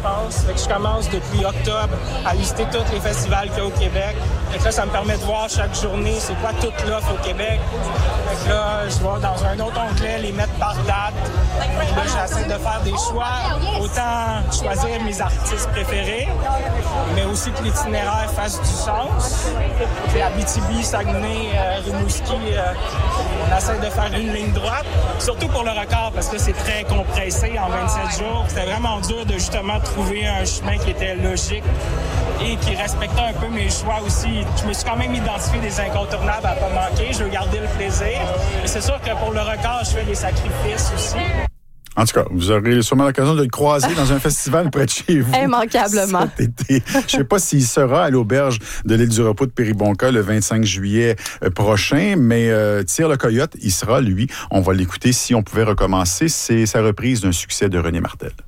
pense. Fait que je commence depuis octobre à lister tous les festivals qu'il y a au Québec. Fait que là, ça me permet de voir chaque journée c'est quoi toute l'offre au Québec. Fait que là, je vais dans un autre onglet les mettre par date. Puis là, j'essaie de faire des choix. Autant choisir mes artistes préférés, mais aussi que l'itinéraire fasse du sens. Puis Abitibi, Saguenay, Rimouski, on essaie de faire une ligne droite. Surtout pour le record, parce que c'est très compressé en 27 jours. C'était vraiment dur de justement trouver un chemin qui était logique et qui respectait un peu mes choix aussi. Je me suis quand même identifié des incontournables à pas manquer. Je veux garder le plaisir. Mais c'est sûr que pour le record, je fais des sacrifices aussi. En tout cas, vous aurez sûrement l'occasion de le croiser dans un festival près de chez vous. Immanquablement. Cet été. Je ne sais pas s'il sera à l'auberge de l'île du Repos de Péribonka le 25 juillet prochain, mais Tire le Coyote, il sera, lui. On va l'écouter. Si on pouvait recommencer, c'est sa reprise d'un succès de René Martel.